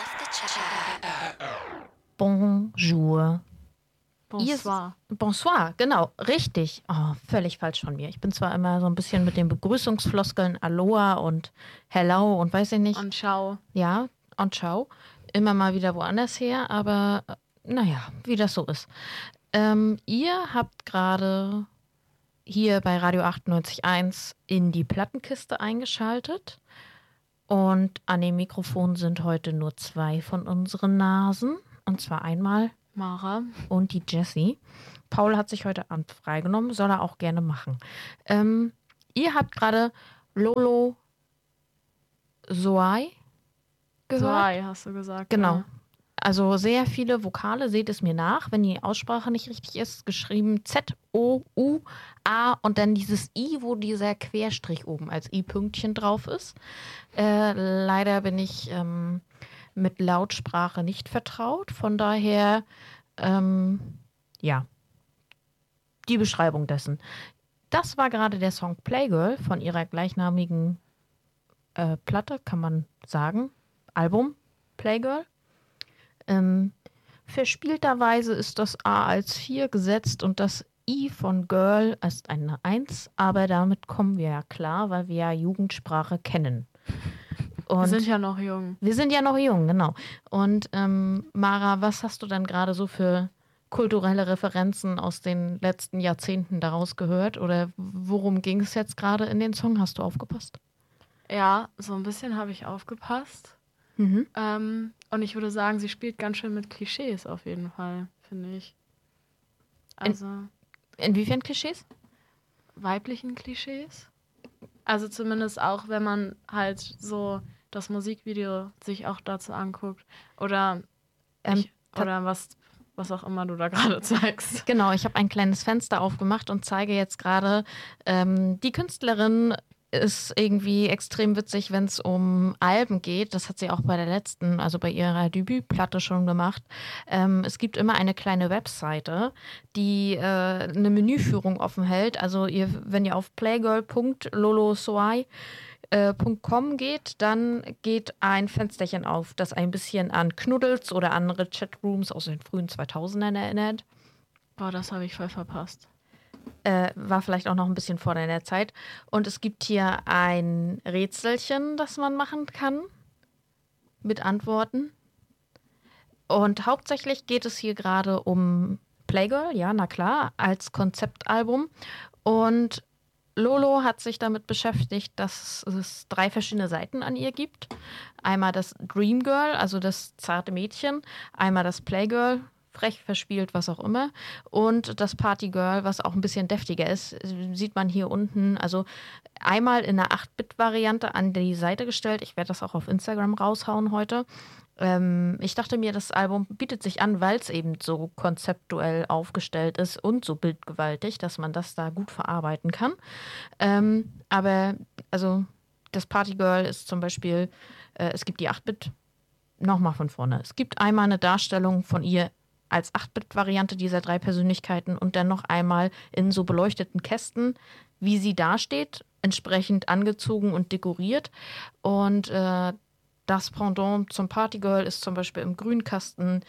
Bonjour. Bonsoir. Bonsoir, genau, richtig. Oh, völlig falsch von mir. Ich bin zwar immer so ein bisschen mit den Begrüßungsfloskeln Aloha und Hello und weiß ich nicht. Und ciao. Ja, und ciao. Immer mal wieder woanders her, aber naja, wie das so ist. Ihr habt gerade hier bei Radio 98.1 in die Plattenkiste eingeschaltet. Und an dem Mikrofon sind heute nur 2 von unseren Nasen. Und zwar einmal Mara. und die Jessie. Paul hat sich heute Abend freigenommen, soll er auch gerne machen. Ihr habt gerade Lolo Soai gehört. Soai, hast du gesagt. Genau. Ja. Also sehr viele Vokale, seht es mir nach, wenn die Aussprache nicht richtig ist, geschrieben Z-O-U-A und dann dieses I, wo dieser Querstrich oben als I-Pünktchen drauf ist. Leider bin ich mit Lautsprache nicht vertraut, von daher, ja, die Beschreibung dessen. Das war gerade der Song Playgirl von ihrer gleichnamigen Platte, kann man sagen, Album Playgirl. Verspielterweise ist das A als 4 gesetzt und das I von Girl ist eine 1, aber damit kommen wir ja klar, weil wir ja Jugendsprache kennen. Und Wir sind ja noch jung. wir sind ja noch jung, genau. Und Mara, was hast du dann gerade so für kulturelle Referenzen aus den letzten Jahrzehnten daraus gehört? Oder worum ging es jetzt gerade in den Song? Hast du aufgepasst? Ja, so ein bisschen habe ich aufgepasst. Mhm. Und ich würde sagen, sie spielt ganz schön mit Klischees auf jeden Fall, finde ich. Also Inwiefern Klischees? weiblichen Klischees. Also zumindest auch, wenn man halt so das Musikvideo sich auch dazu anguckt. Oder, oder was auch immer du da gerade zeigst. Genau, ich habe ein kleines Fenster aufgemacht und zeige jetzt gerade, die Künstlerin ist irgendwie extrem witzig, wenn es um Alben geht. Das hat sie auch bei der letzten, also bei ihrer Debütplatte schon gemacht. Es gibt immer eine kleine Webseite, die eine Menüführung offen hält. Also wenn ihr auf playgirl.lolosoai.com geht, dann geht ein Fensterchen auf, das ein bisschen an Knuddels oder andere Chatrooms aus den frühen 2000ern erinnert. Boah, das habe ich voll verpasst. War vielleicht auch noch ein bisschen vor deiner Zeit. Und es gibt hier ein Rätselchen, das man machen kann mit Antworten. Und hauptsächlich geht es hier gerade um Playgirl, ja, na klar, als Konzeptalbum. Und Lolo hat sich damit beschäftigt, dass es 3 verschiedene Seiten an ihr gibt. Einmal das Dream Girl, also das zarte Mädchen, einmal das Playgirl, frech, verspielt, was auch immer, und das Party Girl, was auch ein bisschen deftiger ist, sieht man hier unten, also einmal in einer 8-Bit-Variante an die Seite gestellt. Ich werde das auch auf Instagram raushauen heute. Ich dachte mir, das Album bietet sich an, weil es eben so konzeptuell aufgestellt ist und so bildgewaltig, dass man das da gut verarbeiten kann. Aber also das Party Girl ist zum Beispiel, es gibt die 8-Bit, nochmal von vorne. Es gibt einmal eine Darstellung von ihr als 8-Bit-Variante dieser 3 Persönlichkeiten und dann noch einmal in so beleuchteten Kästen, wie sie dasteht, entsprechend angezogen und dekoriert. Und das Pendant zum Partygirl ist zum Beispiel im Grünkasten.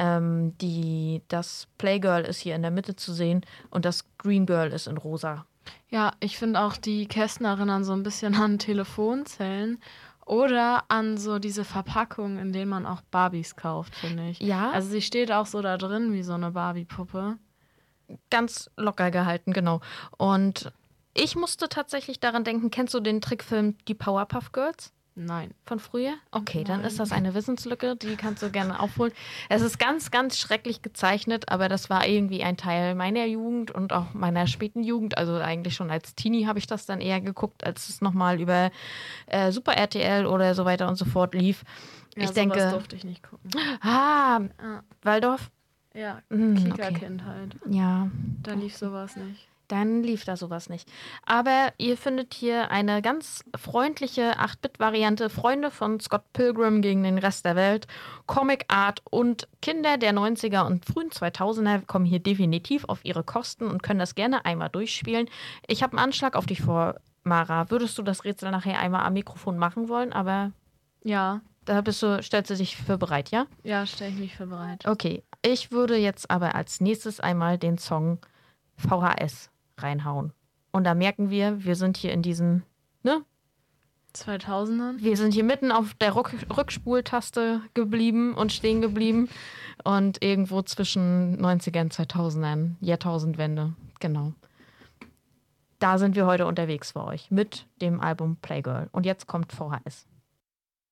Das Playgirl ist hier in der Mitte zu sehen und das Green Girl ist in rosa. Ja, ich finde auch, die Kästen erinnern so ein bisschen an Telefonzellen. Oder an so diese Verpackungen, in denen man auch Barbies kauft, finde ich. Ja. Also sie steht auch so da drin wie so eine Barbie-Puppe. Ganz locker gehalten, genau. Und ich musste tatsächlich daran denken, kennst du den Trickfilm Die Powerpuff Girls? Nein. Von früher? Okay, dann ist das eine Wissenslücke, die kannst du gerne aufholen. Es ist ganz, ganz schrecklich gezeichnet, aber das war irgendwie ein Teil meiner Jugend und auch meiner späten Jugend. Also eigentlich schon als Teenie habe ich das dann eher geguckt, als es nochmal über Super RTL oder so weiter und so fort lief. Ja, ich denke, sowas durfte ich nicht gucken. Waldorf? Ja, Okay. Kika-Kindheit. Ja. Da lief sowas nicht. Dann lief da sowas nicht. Aber ihr findet hier eine ganz freundliche 8-Bit-Variante. Freunde von Scott Pilgrim gegen den Rest der Welt, Comic Art und Kinder der 90er und frühen 2000er kommen hier definitiv auf ihre Kosten und können das gerne einmal durchspielen. Ich habe einen Anschlag auf dich vor, Mara. Würdest du das Rätsel nachher einmal am Mikrofon machen wollen? Aber ja, stellst du dich für bereit, ja? Ja, stelle ich mich für bereit. Okay, ich würde jetzt aber als nächstes einmal den Song VHS reinhauen. Und da merken wir sind hier in diesen, ne? 2000ern? Wir sind hier mitten auf der Rückspultaste geblieben und stehen geblieben. Und irgendwo zwischen 90ern und 2000ern, Jahrtausendwende, genau. Da sind wir heute unterwegs für euch mit dem Album Playgirl. Und jetzt kommt VHS.